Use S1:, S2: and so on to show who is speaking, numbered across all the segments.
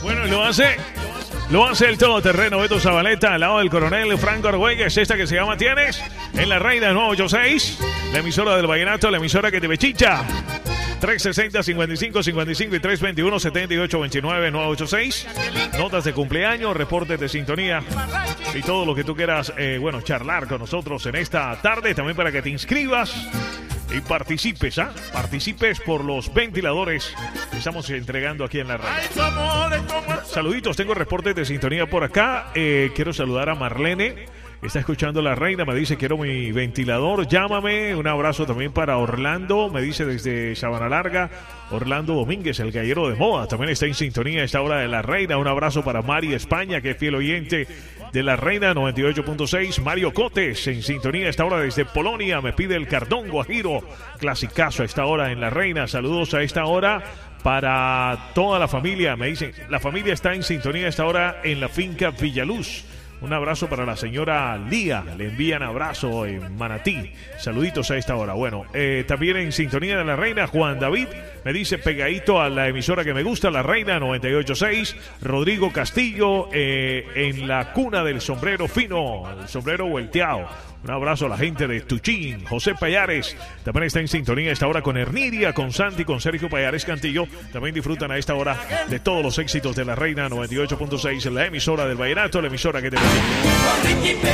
S1: Bueno, lo hace el todoterreno Beto Zabaleta al lado del coronel Franco Argüelles. Esta que se llama Tienes en la Reina 986, la emisora del vallenato, la emisora que te bechicha. 360-55-55 y 321-7829-986. Notas de cumpleaños, reportes de sintonía y todo lo que tú quieras, charlar con nosotros en esta tarde. También para que te inscribas y participes, Participes por los ventiladores que estamos entregando aquí en la radio. Saluditos, tengo reportes de sintonía por acá. Quiero saludar a Marlene. Está escuchando la Reina, me dice quiero mi ventilador, llámame. Un abrazo también para Orlando, me dice desde Sabana Larga, Orlando Domínguez, el gallero de moda, también está en sintonía a esta hora de la Reina. Un abrazo para Mari España, que es fiel oyente de la Reina 98.6. Mario Cotes en sintonía a esta hora desde Polonia, me pide el Cardón Guajiro, clasicazo a esta hora en la Reina. Saludos a esta hora para toda la familia, me dicen, la familia está en sintonía a esta hora en la finca Villaluz. Un abrazo para la señora Lía, le envían abrazo en Manatí. Saluditos a esta hora. Bueno, también en sintonía de la Reina, Juan David me dice pegadito a la emisora que me gusta, la Reina 98.6. Rodrigo Castillo en la cuna del sombrero fino, el sombrero volteado. Un abrazo a la gente de Tuchín. José Payares también está en sintonía a esta hora con Erniria, con Santi, con Sergio Payares Cantillo. También disfrutan a esta hora de todos los éxitos de la Reina 98.6, la emisora del vallenato, la emisora que te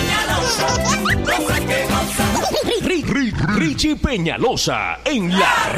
S2: Richie Peñalosa en la